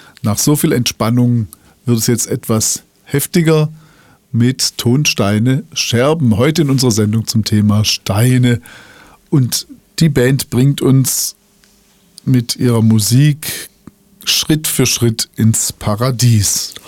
Nach so viel Entspannung wird es jetzt etwas heftiger mit Tonsteine Scherben. Heute in unserer Sendung zum Thema Steine. Und die Band bringt uns mit ihrer Musik Schritt für Schritt ins Paradies.